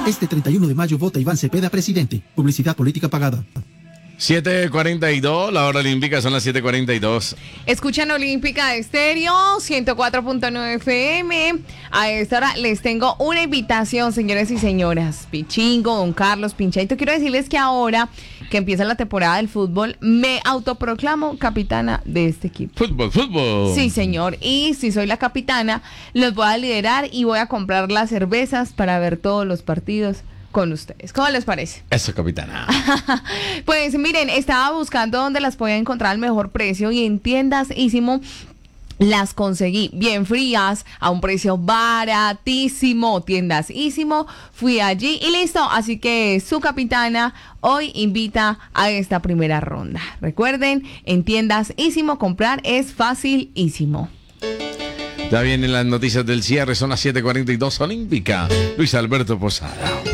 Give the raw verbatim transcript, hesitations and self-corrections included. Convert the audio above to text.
Este treinta y uno de mayo vota Iván Cepeda presidente. Publicidad política pagada. siete cuarenta y dos, la hora olímpica son las siete cuarenta y dos. Escuchan Olímpica Estéreo ciento cuatro punto nueve F M. A esta hora les tengo una invitación, señores y señoras. Pichingo, don Carlos, Pinchaito. Quiero decirles que ahora que empieza la temporada del fútbol, me autoproclamo capitana de este equipo. Fútbol, fútbol. Sí, señor. Y si soy la capitana, los voy a liderar y voy a comprar las cervezas para ver todos los partidos con ustedes. ¿Cómo les parece? Eso, capitana. Pues miren, estaba buscando dónde las podía encontrar al mejor precio y en tiendas Ísimo las conseguí bien frías a un precio baratísimo. Tiendas Ísimo, fui allí y listo. Así que su capitana hoy invita a esta primera ronda. Recuerden, en tiendas Ísimo comprar es facilísimo. Ya vienen las noticias del cierre, son las siete cuarenta y dos Olímpica. Luis Alberto Posada.